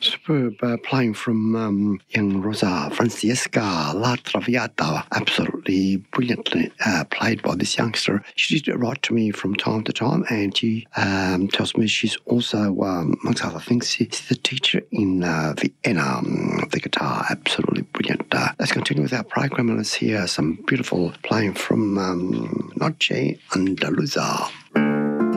Superb playing from young Rosa Francesca La Traviata. Absolutely brilliantly played by this youngster. She did write to me from time to time, and she tells me she's also, amongst other things, she's the teacher in Vienna of the guitar. Absolutely brilliant. Let's continue with our program and let's hear some beautiful playing from Noche Andaluza.